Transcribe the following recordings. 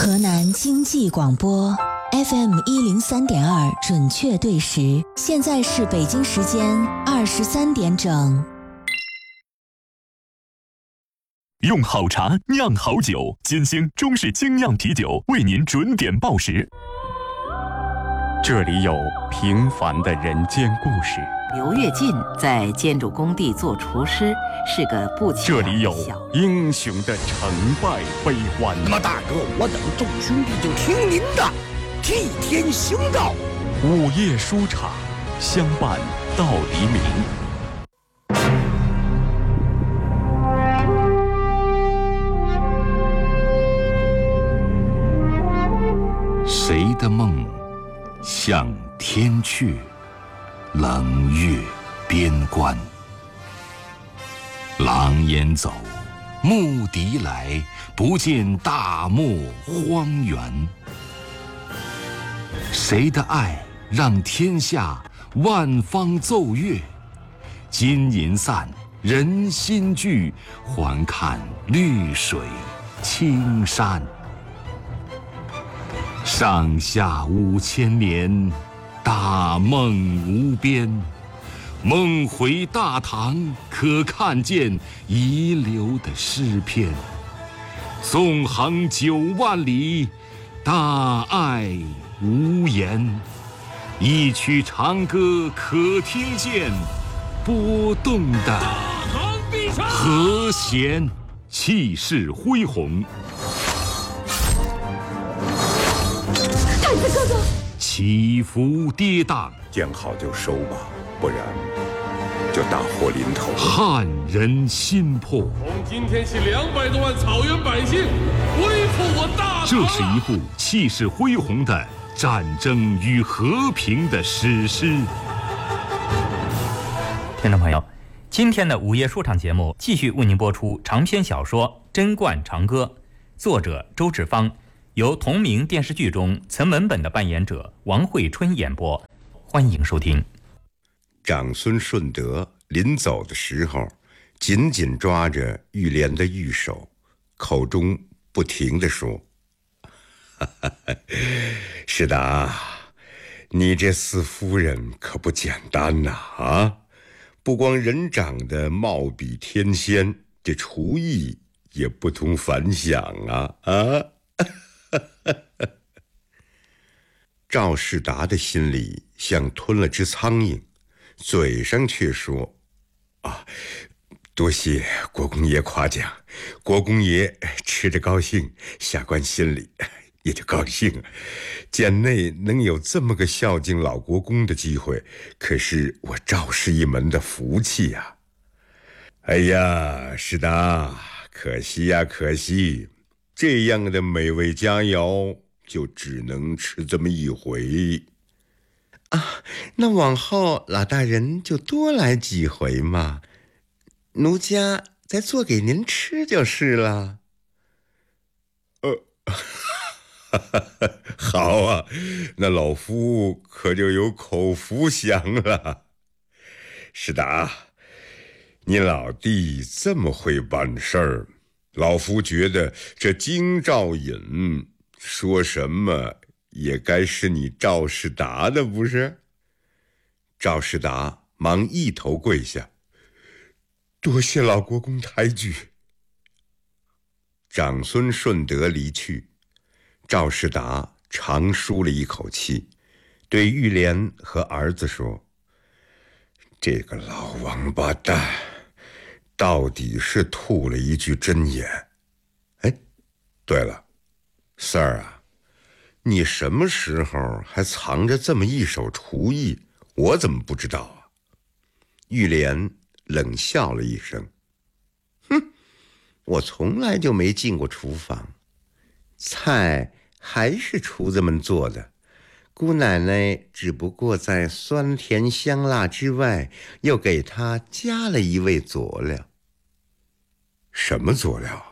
河南经济广播 FM103.2 准确对时，现在是北京时间23点整。 用好茶酿好酒，金星中式精酿啤酒为您准点报时。这里有平凡的人间故事。 刘跃进在建筑工地做厨师，是个不起眼的小。 这里有英雄的成败悲欢。 那么大哥，我等众兄弟就听您的，替天行道。 午夜书场，相伴到黎明。谁的梦向天阙，冷月边关。狼烟走，牧笛来，不见大漠荒原。谁的爱让天下万方奏乐？金银散，人心聚，还看绿水青山。上下5000年，大梦无边。梦回大唐，可看见遗留的诗篇。纵横9万里，大爱无言。一曲长歌可听见，波动的和弦，气势恢宏。 太子哥哥， 起伏跌宕， 见好就收吧，不然就大祸临头。 撼人心魄。 从今天起，200多万草原百姓恢复我大唐。 这是一部气势恢宏的战争与和平的史诗。 听众朋友，今天的午夜说唱节目继续为您播出长篇小说《贞观长歌》，作者周志芳，由同名电视剧中曾文本的扮演者王慧春演播。欢迎收听。 长孙顺德临走的时候，紧紧抓着玉莲的玉手，口中不停地说：是的啊，你这四夫人可不简单呐！啊，不光人长得貌比天仙，这厨艺也不同凡响啊！赵世达的心里像吞了只苍蝇，嘴上却说：多谢国公爷夸奖，国公爷吃着高兴，下官心里也就高兴。简内能有这么个孝敬老国公的机会，可是我赵氏一门的福气呀！哎呀，是的，可惜呀，可惜，这样的美味佳肴就只能吃这么一回啊！那往后老大人就多来几回嘛，奴家再做给您吃就是了。好啊，那老夫可就有口福享了。是的啊，你老弟这么会办事儿，老夫觉得这京兆尹说什么也该是你赵世达的，不是？赵世达忙一头跪下：多谢老国公抬举。长孙顺德离去，赵世达长舒了一口气，对玉莲和儿子说：这个老王八蛋到底是吐了一句真言。对了，四儿啊，你什么时候还藏着这么一手厨艺，我怎么不知道啊？玉莲冷笑了一声：哼，我从来就没进过厨房，菜还是厨子们做的，姑奶奶只不过在酸甜香辣之外，又给它加了一味佐料。什么佐料啊？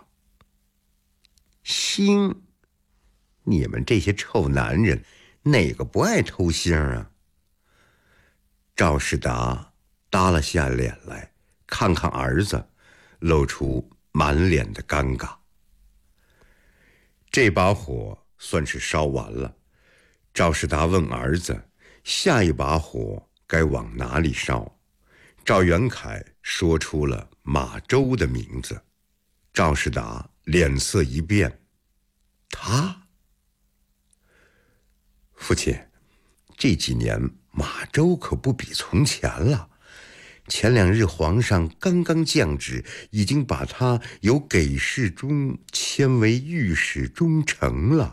腥。你们这些臭男人，哪个不爱偷腥啊？赵世达耷拉下脸来，看看儿子，露出满脸的尴尬。 这把火算是烧完了。赵世达问儿子，下一把火该往哪里烧？赵元凯说出了马周的名字。赵世达脸色一变，他？父亲，这几年马周可不比从前了。前2日皇上刚刚降旨，已经把他由给事中迁为御史中丞了。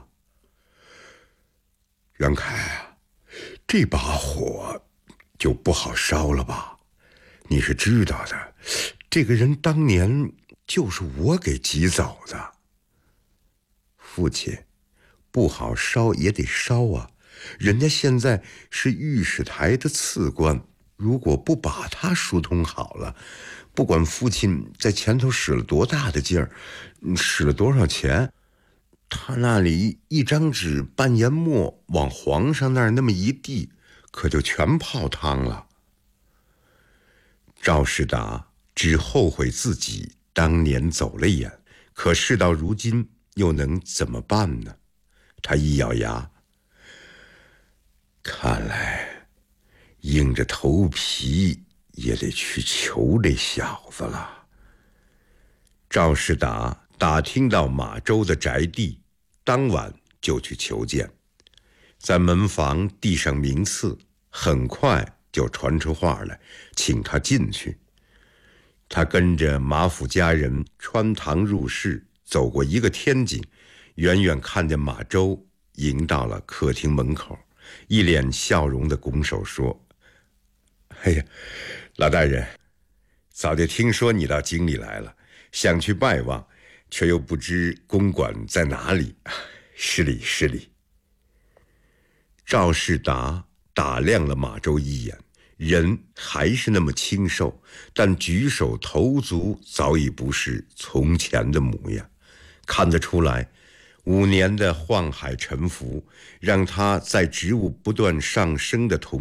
元凯啊，这把火就不好烧了吧？你是知道的，这个人当年就是我给挤走的。父亲，不好烧也得烧啊，人家现在是御史台的次官，如果不把他疏通好了，不管父亲在前头使了多大的劲儿，使了多少钱，他那里一张纸半研墨往皇上那儿那么一递，可就全泡汤了。赵世达只后悔自己当年走了眼，可事到如今又能怎么办呢？他一咬牙，看来硬着头皮也得去求这小子了。赵世达打听到马周的宅地，当晚就去求见，在门房递上名次，很快就传出话来，请他进去。他跟着马府家人穿堂入室，走过一个天井，远远看见马周迎到了客厅门口，一脸笑容地拱手说：“哎呀，老大人，早就听说你到京里来了，想去拜望，却又不知公馆在哪里，失礼失礼。”赵世达打量了马周一眼，人还是那么清瘦，但举手投足早已不是从前的模样。看得出来，5年的宦海沉浮，让他在职务不断上升的同